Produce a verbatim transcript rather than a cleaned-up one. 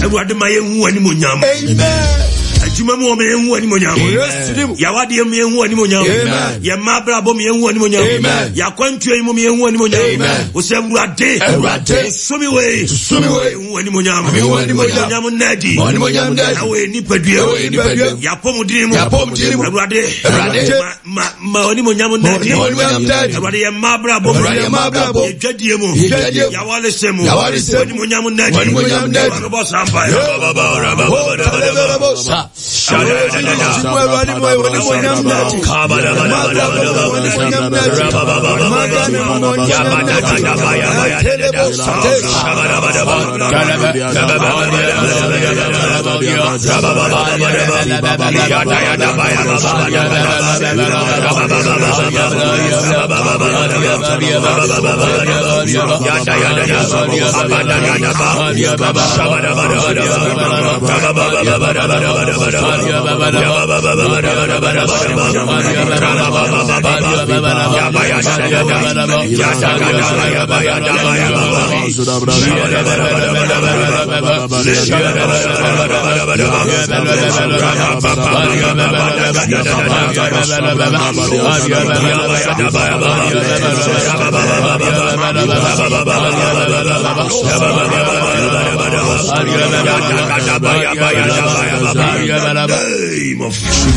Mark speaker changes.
Speaker 1: Ewurade ma yenhu ani monyam. Adwuma mu me yenhu ani monyam. Yawade me yenhu ani monyam. Ye mabra bo me yenhu ani monyam. Ya kwantue mu me yenhu ani monyam. O se Ewurade, Ewurade so mi we, so mi we yenhu ani monyam. Monyam nadi. Monyam nadi. Awe ni padua. Ya pomudin mu. Ya pomudin mu. Ewurade, Ewurade ma ma ani monyam nadi. Ewurade ye mabra bo. Ewurade mabra bo. Dwadie mu. Ya wale semu. Ya wale semu. Ani monyam nadi. Ani monyam nadi. Robo sampa. Name of